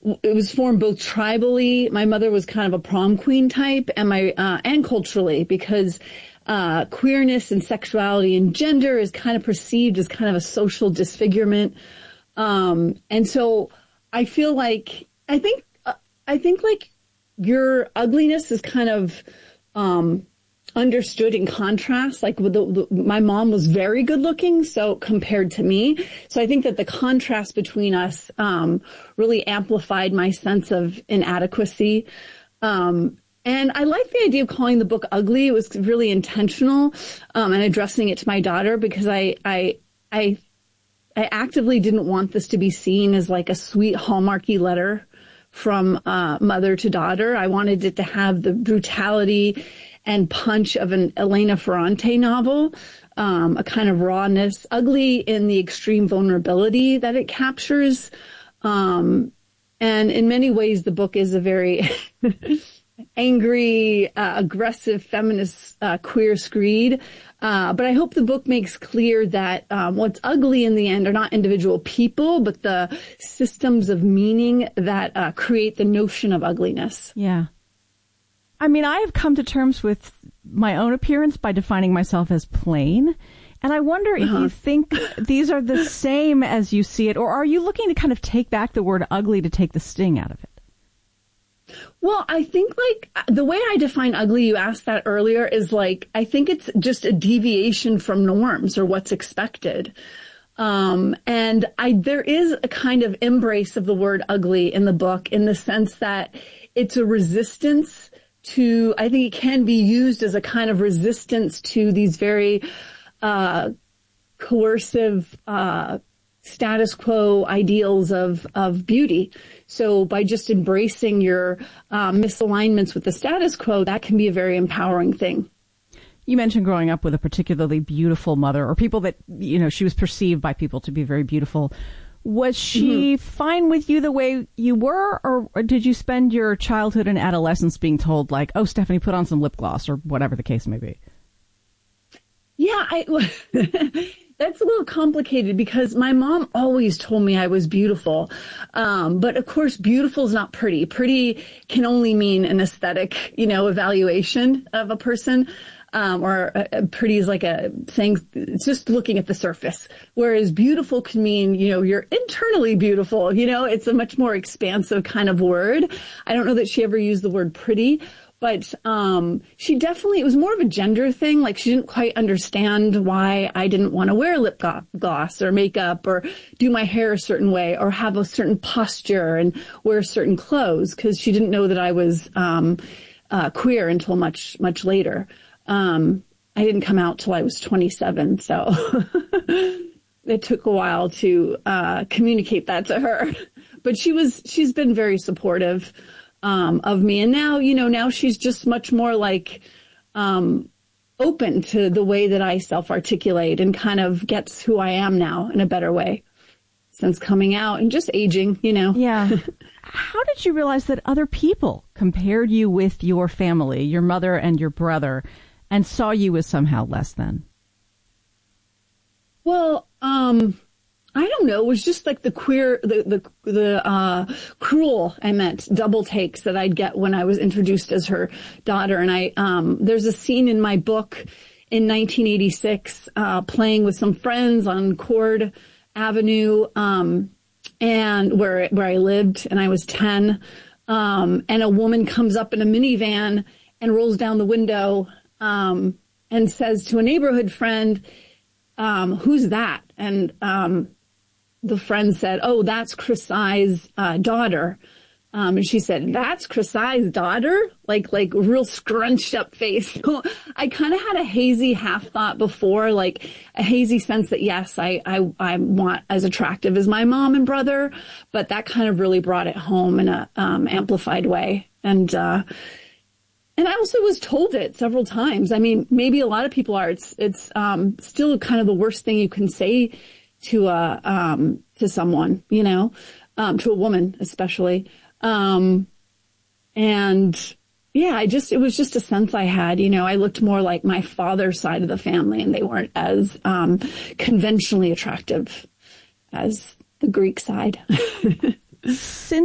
it was formed both tribally. My mother was kind of a prom queen type, and culturally, because queerness and sexuality and gender is kind of perceived as kind of a social disfigurement. And so I feel like, I think like your ugliness is kind of, understood in contrast. Like my mom was very good looking, so compared to me. So I think that the contrast between us, really amplified my sense of inadequacy. And I like the idea of calling the book ugly. It was really intentional, and addressing it to my daughter, because I actively didn't want this to be seen as like a sweet Hallmarky letter from, mother to daughter. I wanted it to have the brutality and punch of an Elena Ferrante novel, a kind of rawness, ugly in the extreme vulnerability that it captures. And in many ways, the book is a very angry, aggressive, feminist, queer screed. But I hope the book makes clear that what's ugly in the end are not individual people, but the systems of meaning that create the notion of ugliness. Yeah. I mean, I have come to terms with my own appearance by defining myself as plain. And I wonder if you think these are the same as you see it, or are you looking to kind of take back the word ugly to take the sting out of it? Well, I think like the way I define ugly, you asked that earlier, is like, I think it's just a deviation from norms or what's expected. And there is a kind of embrace of the word ugly in the book, in the sense that it's a resistance to, I think it can be used as a kind of resistance to these very, coercive, status quo ideals of beauty. So by just embracing your, misalignments with the status quo, that can be a very empowering thing. You mentioned growing up with a particularly beautiful mother, or people that, she was perceived by people to be very beautiful. Was she fine with you the way you were, or did you spend your childhood and adolescence being told, like, oh, Stephanie, put on some lip gloss, or whatever the case may be? Yeah, that's a little complicated, because my mom always told me I was beautiful. But of course, beautiful is not pretty. Pretty can only mean an aesthetic, evaluation of a person. Or pretty is like a saying, it's just looking at the surface. Whereas beautiful can mean, you're internally beautiful. It's a much more expansive kind of word. I don't know that she ever used the word pretty, but, it was more of a gender thing. Like, she didn't quite understand why I didn't want to wear lip gloss or makeup or do my hair a certain way or have a certain posture and wear certain clothes, because she didn't know that I was, queer until much, much later. I didn't come out till I was 27, so it took a while to communicate that to her. But she's been very supportive of me, and now she's just much more like open to the way that I self-articulate and kind of gets who I am now in a better way since coming out and just aging, Yeah. How did you realize that other people compared you with your family, your mother and your brother, and saw you as somehow less than? Well, I don't know. It was just like the cruel, double takes that I'd get when I was introduced as her daughter. And there's a scene in my book in 1986, playing with some friends on Cord Avenue, and where I lived, and I was 10. And a woman comes up in a minivan and rolls down the window, and says to a neighborhood friend, who's that? And, the friend said, oh, that's Chrisai's, daughter. And she said, that's Chrisai's daughter? Like real scrunched up face. So I kind of had a hazy half thought before, like a hazy sense that yes, I want as attractive as my mom and brother, but that kind of really brought it home in a, amplified way. And I also was told it several times. I mean, maybe a lot of people are. It's still kind of the worst thing you can say to someone, to a woman especially. And yeah, it was just a sense I had, I looked more like my father's side of the family, and they weren't as conventionally attractive as the Greek side. Since